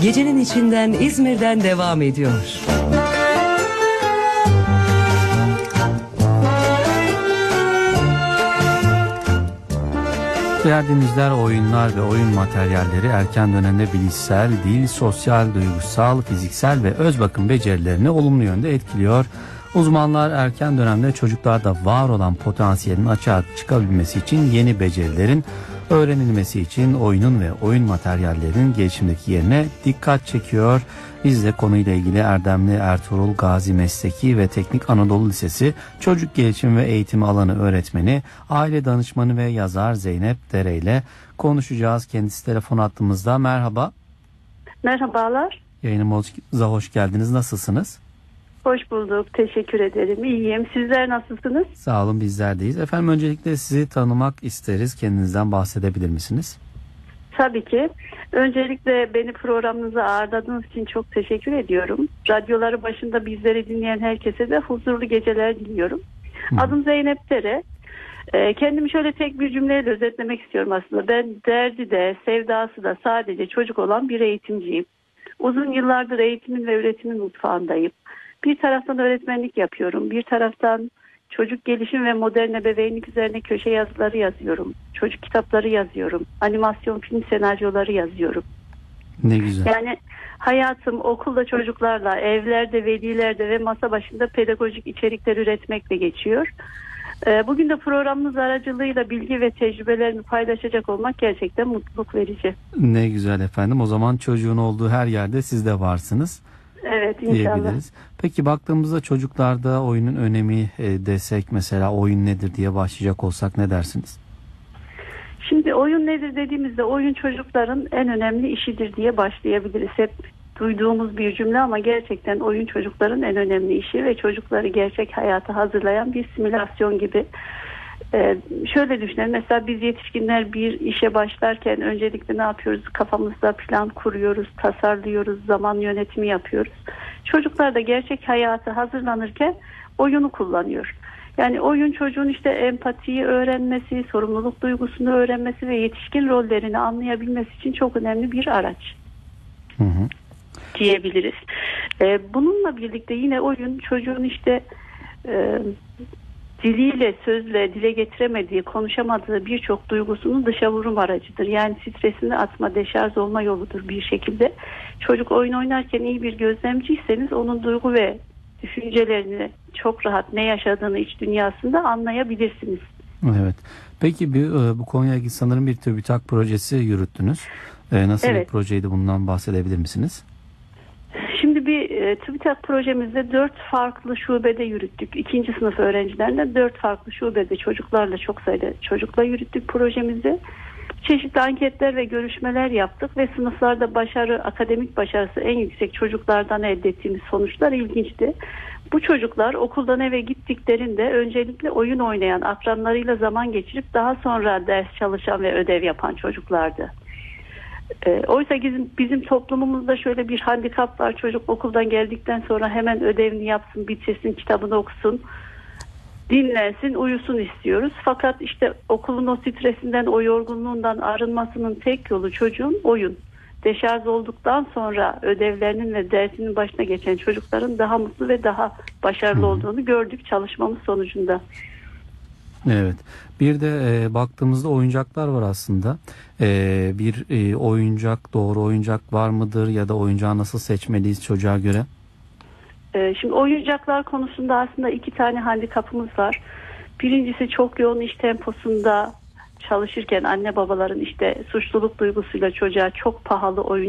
Gecenin içinden İzmir'den devam ediyor. Değerli dinleyiciler, oyunlar ve oyun materyalleri erken dönemde bilişsel, dil, sosyal, duygusal, fiziksel ve öz bakım becerilerini olumlu yönde etkiliyor. Uzmanlar erken dönemde çocuklarda var olan potansiyelin açığa çıkabilmesi için yeni becerilerin öğrenilmesi için oyunun ve oyun materyallerinin gelişimdeki yerine dikkat çekiyor. Biz de konuyla ilgili Erdemli Ertuğrul Gazi Mesleki ve Teknik Anadolu Lisesi Çocuk Gelişim ve Eğitimi Alanı öğretmeni, aile danışmanı ve yazar Zeynep Dere ile konuşacağız. Kendisi telefon hattımızda. Merhaba. Merhabalar. Yayınımıza hoş geldiniz. Nasılsınız? Hoş bulduk. Teşekkür ederim. İyiyim. Sizler nasılsınız? Sağ olun, bizler deyiz. Efendim, öncelikle sizi tanımak isteriz. Kendinizden bahsedebilir misiniz? Tabii ki. Öncelikle beni programınıza ağırladığınız için çok teşekkür ediyorum. Radyoları başında bizleri dinleyen herkese de huzurlu geceler diliyorum. Adım Zeynep Dere. Kendimi şöyle tek bir cümleyle özetlemek istiyorum aslında. Ben derdi de sevdası da sadece çocuk olan bir eğitimciyim. Uzun yıllardır eğitimin ve üretimin mutfağındayım. Bir taraftan öğretmenlik yapıyorum. Bir taraftan çocuk gelişim ve modern ebeveynlik üzerine köşe yazıları yazıyorum. Çocuk kitapları yazıyorum. Animasyon film senaryoları yazıyorum. Ne güzel. Yani hayatım okulda çocuklarla, evlerde, velilerde ve masa başında pedagojik içerikler üretmekle geçiyor. Bugün de programımız aracılığıyla bilgi ve tecrübelerimi paylaşacak olmak gerçekten mutluluk verici. Ne güzel efendim. O zaman çocuğun olduğu her yerde siz de varsınız. Evet, inşallah. Peki baktığımızda çocuklarda oyunun önemi desek, mesela oyun nedir diye başlayacak olsak ne dersiniz? Şimdi oyun nedir dediğimizde oyun çocukların en önemli işidir diye başlayabiliriz. Hep duyduğumuz bir cümle ama gerçekten oyun çocukların en önemli işi ve çocukları gerçek hayata hazırlayan bir simülasyon gibi. Şöyle düşünelim, mesela biz yetişkinler bir işe başlarken öncelikle ne yapıyoruz? Kafamızda plan kuruyoruz, tasarlıyoruz, zaman yönetimi yapıyoruz. Çocuklar da gerçek hayata hazırlanırken oyunu kullanıyor. Yani oyun çocuğun işte empatiyi öğrenmesi, sorumluluk duygusunu öğrenmesi ve yetişkin rollerini anlayabilmesi için çok önemli bir araç diyebiliriz. Bununla birlikte yine oyun çocuğun işte diliyle, sözle dile getiremediği, konuşamadığı birçok duygusunun dışa vurum aracıdır. Yani stresini atma, deşarj olma yoludur bir şekilde. Çocuk oyun oynarken iyi bir gözlemciyseniz onun duygu ve düşüncelerini çok rahat, ne yaşadığını iç dünyasında anlayabilirsiniz. Evet. Peki bu konuya ilgili sanırım bir TÜBİTAK projesi yürüttünüz. Nasıl bir projeydi, bundan bahsedebilir misiniz? Şimdi bir TÜBİTAK projemizde 4 farklı şubede yürüttük. 2. sınıf öğrencilerine 4 farklı şubede çocuklarla, çok sayıda çocukla yürüttük projemizi. Çeşitli anketler ve görüşmeler yaptık ve sınıflarda başarı, akademik başarısı en yüksek çocuklardan elde ettiğimiz sonuçlar ilginçti. Bu çocuklar okuldan eve gittiklerinde öncelikle oyun oynayan, akranlarıyla zaman geçirip daha sonra ders çalışan ve ödev yapan çocuklardı. Oysa bizim toplumumuzda şöyle bir handikap var. Çocuk okuldan geldikten sonra hemen ödevini yapsın, bitirsin, kitabını okusun, dinlensin, uyusun istiyoruz. Fakat işte okulun o stresinden, o yorgunluğundan arınmasının tek yolu çocuğun oyun. Deşarj olduktan sonra ödevlerinin ve dersinin başına geçen çocukların daha mutlu ve daha başarılı olduğunu gördük çalışmamız sonucunda. Evet. Bir de baktığımızda oyuncaklar var aslında. Bir oyuncak, doğru oyuncak var mıdır ya da oyuncağı nasıl seçmeliyiz çocuğa göre? Şimdi oyuncaklar konusunda aslında 2 tane handikapımız var. Birincisi, çok yoğun iş temposunda çalışırken anne babaların işte suçluluk duygusuyla çocuğa çok pahalı oyuncaklar